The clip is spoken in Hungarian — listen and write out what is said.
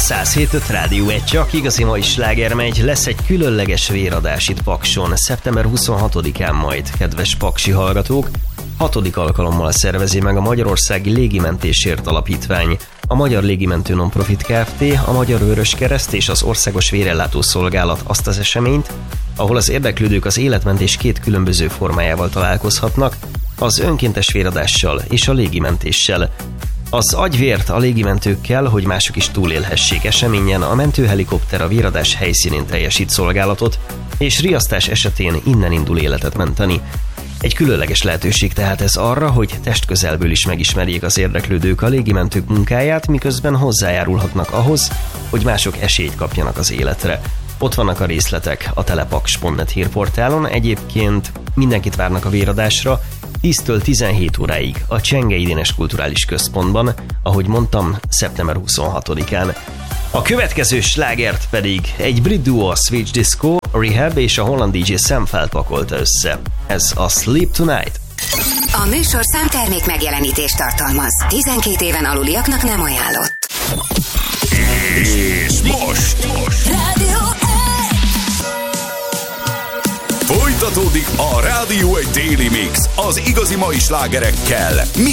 107.5 Rádió 1, csak igazi mai sláger megy, lesz egy különleges véradás itt Pakson, szeptember 26-án majd, kedves paksi hallgatók. 6. alkalommal szervezi meg a Magyarországi Légimentésért Alapítvány, a Magyar Légimentő Nonprofit Kft., a Magyar Vöröskereszt és az Országos Vérellátó Szolgálat azt az eseményt, ahol az érdeklődők az életmentés két különböző formájával találkozhatnak, az önkéntes véradással és a légimentéssel. Az agyvért a légimentőkkel, hogy mások is túlélhessék eseményen, a mentőhelikopter a véradás helyszínén teljesít szolgálatot, és riasztás esetén innen indul életet menteni. Egy különleges lehetőség tehát ez arra, hogy testközelből is megismerjék az érdeklődők a légimentők munkáját, miközben hozzájárulhatnak ahhoz, hogy mások esélyt kapjanak az életre. Ott vannak a részletek a telepaks.net hírportálon, egyébként mindenkit várnak a véradásra, 10-től 17 óráig a Csengei Dénes Kulturális Központban, ahogy mondtam, szeptember 26-án. A következő slágert pedig egy brit duo, a Switch Disco, Rehab és a holland DJ Sam felpakolta össze. Ez a Sleep Tonight. A műsor számtermék megjelenítést tartalmaz. 12 éven aluliaknak nem ajánlott. És most Rádió 1! folytatódik a Rádió 1 Daily Mix az igazi mai slágerekkel,